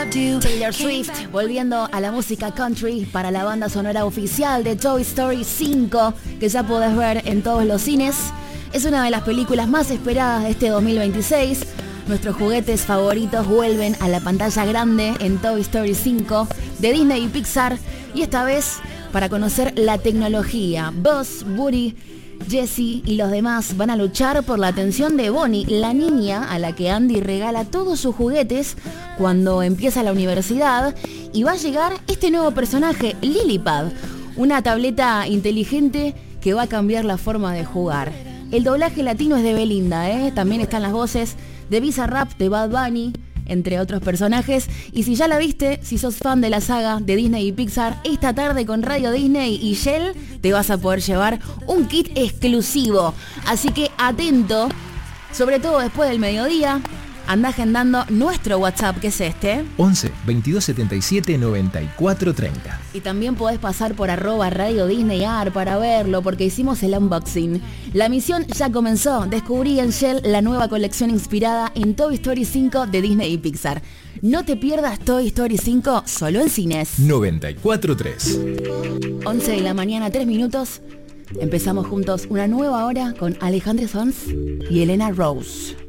Taylor Swift volviendo a la música country para la banda sonora oficial de Toy Story 5, que ya podés ver en todos los cines. Es una de las películas más esperadas de este 2026. Nuestros juguetes favoritos vuelven a la pantalla grande en Toy Story 5 de Disney y Pixar, y esta vez para conocer la tecnología. Buzz, Woody, Jessie y los demás van a luchar por la atención de Bonnie, la niña a la que Andy regala todos sus juguetes cuando empieza la universidad, y va a llegar este nuevo personaje, Lilypad, una tableta inteligente que va a cambiar la forma de jugar. El doblaje latino es de Belinda, también están las voces de Bizarrap, de Bad Bunny, entre otros personajes. Y si ya la viste, si sos fan de la saga de Disney y Pixar, esta tarde con Radio Disney y Shell te vas a poder llevar un kit exclusivo. Así que atento, sobre todo después del mediodía, anda agendando nuestro WhatsApp, que es este: 11 22 77 94 30. Y también podés pasar por @Radio Disney AR para verlo, porque hicimos el unboxing. La misión ya comenzó. Descubrí en Shell la nueva colección inspirada en Toy Story 5 de Disney y Pixar. No te pierdas Toy Story 5 solo en cines. 94.3. 11 de la mañana, 3 minutos. Empezamos juntos una nueva hora con Alejandro Sanz y Elena Rose.